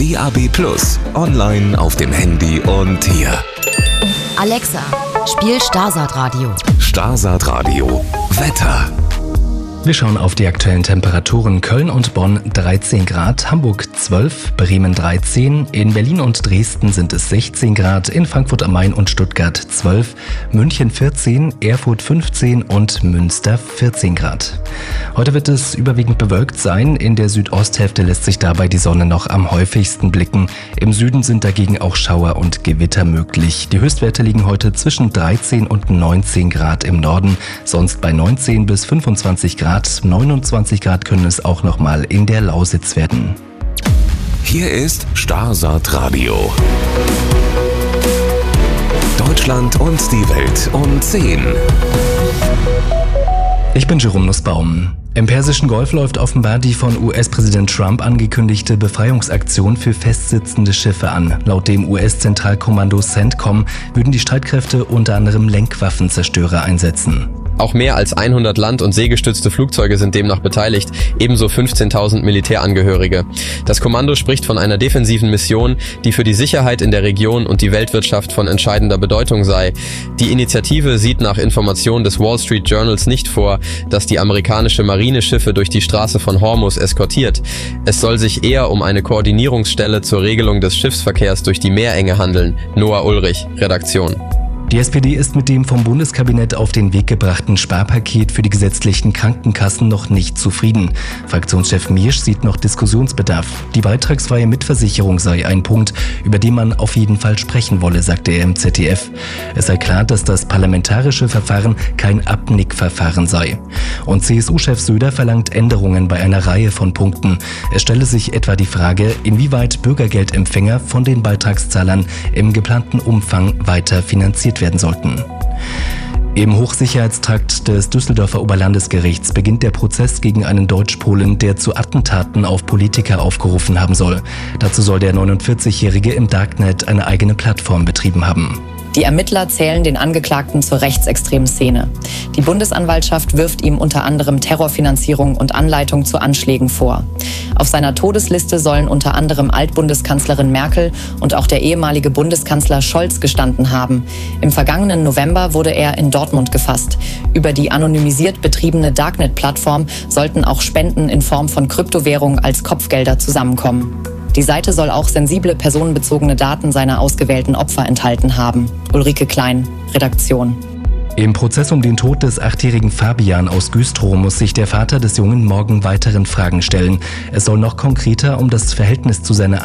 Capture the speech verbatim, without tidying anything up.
D A B plus, online auf dem Handy und hier. Alexa, spiel Starsat Radio. Starsat Radio. Wetter. Wir schauen auf die aktuellen Temperaturen. Köln und Bonn dreizehn Grad, Hamburg zwölf, Bremen dreizehn, in Berlin und Dresden sind es sechzehn Grad, in Frankfurt am Main und Stuttgart zwölf, München vierzehn, Erfurt fünfzehn und Münster vierzehn Grad. Heute wird es überwiegend bewölkt sein. In der Südosthälfte lässt sich dabei die Sonne noch am häufigsten blicken. Im Süden sind dagegen auch Schauer und Gewitter möglich. Die Höchstwerte liegen heute zwischen dreizehn und neunzehn Grad im Norden, sonst bei neunzehn bis fünfundzwanzig Grad. neunundzwanzig Grad können es auch noch mal in der Lausitz werden. Hier ist Starsat Radio. Deutschland und die Welt um zehn. Ich bin Jerome Nussbaum. Im Persischen Golf läuft offenbar die von U S-Präsident Trump angekündigte Befreiungsaktion für festsitzende Schiffe an. Laut dem U S-Zentralkommando CENTCOM würden die Streitkräfte unter anderem Lenkwaffenzerstörer einsetzen. Auch mehr als hundert land- und seegestützte Flugzeuge sind demnach beteiligt, ebenso fünfzehntausend Militärangehörige. Das Kommando spricht von einer defensiven Mission, die für die Sicherheit in der Region und die Weltwirtschaft von entscheidender Bedeutung sei. Die Initiative sieht nach Informationen des Wall Street Journals nicht vor, dass die amerikanische Marine Schiffe durch die Straße von Hormuz eskortiert. Es soll sich eher um eine Koordinierungsstelle zur Regelung des Schiffsverkehrs durch die Meerenge handeln. Noah Ulrich, Redaktion. Die S P D ist mit dem vom Bundeskabinett auf den Weg gebrachten Sparpaket für die gesetzlichen Krankenkassen noch nicht zufrieden. Fraktionschef Miersch sieht noch Diskussionsbedarf. Die beitragsfreie Mitversicherung sei ein Punkt, über den man auf jeden Fall sprechen wolle, sagte er im Z D F. Es sei klar, dass das parlamentarische Verfahren kein Abnickverfahren sei. Und C S U-Chef Söder verlangt Änderungen bei einer Reihe von Punkten. Es stelle sich etwa die Frage, inwieweit Bürgergeldempfänger von den Beitragszahlern im geplanten Umfang weiter finanziert werden sollten. Im Hochsicherheitstrakt des Düsseldorfer Oberlandesgerichts beginnt der Prozess gegen einen Deutsch-Polen, der zu Attentaten auf Politiker aufgerufen haben soll. Dazu soll der neunundvierzigjährige im Darknet eine eigene Plattform betrieben haben. Die Ermittler zählen den Angeklagten zur rechtsextremen Szene. Die Bundesanwaltschaft wirft ihm unter anderem Terrorfinanzierung und Anleitung zu Anschlägen vor. Auf seiner Todesliste sollen unter anderem Altbundeskanzlerin Merkel und auch der ehemalige Bundeskanzler Scholz gestanden haben. Im vergangenen November wurde er in Dortmund gefasst. Über die anonymisiert betriebene Darknet-Plattform sollten auch Spenden in Form von Kryptowährung als Kopfgelder zusammenkommen. Die Seite soll auch sensible personenbezogene Daten seiner ausgewählten Opfer enthalten haben. Ulrike Klein, Redaktion. Im Prozess um den Tod des achtjährigen Fabian aus Güstrow muss sich der Vater des Jungen morgen weiteren Fragen stellen. Es soll noch konkreter um das Verhältnis zu seiner